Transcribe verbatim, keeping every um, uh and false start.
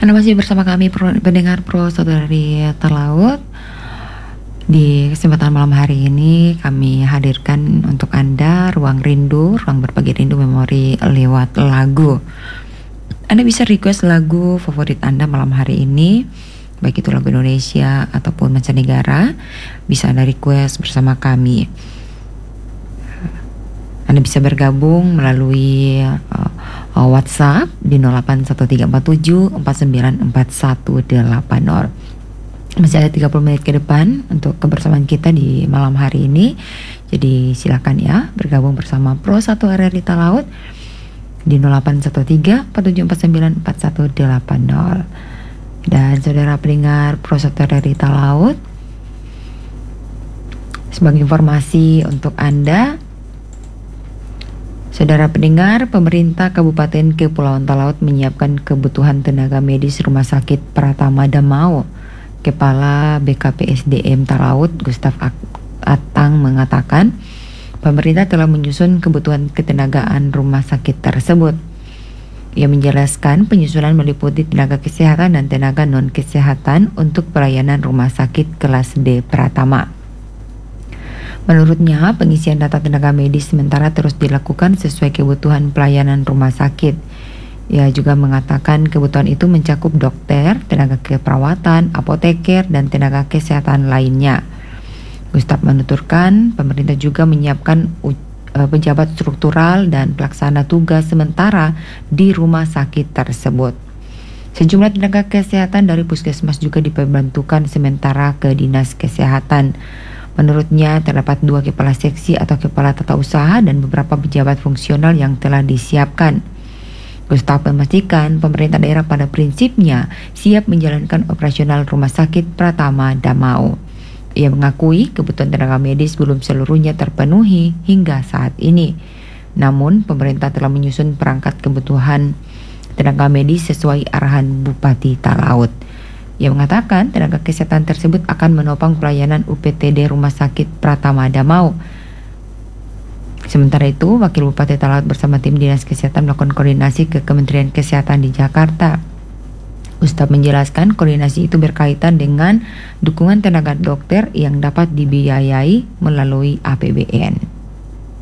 Anda masih bersama kami pro, pendengar Pro Saudari Talaut. Di kesempatan malam hari ini kami hadirkan untuk Anda ruang rindu, ruang berbagi rindu memori lewat lagu. Anda bisa request lagu favorit Anda malam hari ini, baik itu lagu Indonesia ataupun mancanegara, bisa Anda request bersama kami. Anda bisa bergabung melalui uh, uh, WhatsApp di nol delapan satu tiga empat tujuh empat sembilan empat satu delapan nol. Masih ada tiga puluh menit ke depan untuk kebersamaan kita di malam hari ini. Jadi silakan ya bergabung bersama Pro satu R R I Talaut di nol delapan satu tiga empat tujuh empat sembilan empat satu delapan nol. Dan saudara pendengar Pro satu R R I Talaut, sebagai informasi untuk Anda, saudara pendengar, pemerintah Kabupaten Kepulauan Talaut menyiapkan kebutuhan tenaga medis Rumah Sakit Pratama Damau. Kepala B K P S D M Talaut, Gustaf Atang, mengatakan pemerintah telah menyusun kebutuhan ketenagaan rumah sakit tersebut. Ia menjelaskan penyusunan meliputi tenaga kesehatan dan tenaga non-kesehatan untuk pelayanan rumah sakit kelas D Pratama. Menurutnya, pengisian data tenaga medis sementara terus dilakukan sesuai kebutuhan pelayanan rumah sakit. Ia juga mengatakan kebutuhan itu mencakup dokter, tenaga keperawatan, apoteker, dan tenaga kesehatan lainnya. Gustaf menuturkan, pemerintah juga menyiapkan uh, pejabat struktural dan pelaksana tugas sementara di rumah sakit tersebut. Sejumlah tenaga kesehatan dari puskesmas juga diperbantukan sementara ke dinas kesehatan. Menurutnya terdapat dua kepala seksi atau kepala tata usaha dan beberapa pejabat fungsional yang telah disiapkan. Gustaf memastikan pemerintah daerah pada prinsipnya siap menjalankan operasional Rumah Sakit Pratama Damau. Ia mengakui kebutuhan tenaga medis belum seluruhnya terpenuhi hingga saat ini. Namun pemerintah telah menyusun perangkat kebutuhan tenaga medis sesuai arahan Bupati Talaut. Ia mengatakan tenaga kesehatan tersebut akan menopang pelayanan U P T D Rumah Sakit Pratama Damau. Sementara itu, Wakil Bupati Talaut bersama tim Dinas Kesehatan melakukan koordinasi ke Kementerian Kesehatan di Jakarta. Gustaf menjelaskan koordinasi itu berkaitan dengan dukungan tenaga dokter yang dapat dibiayai melalui A P B N.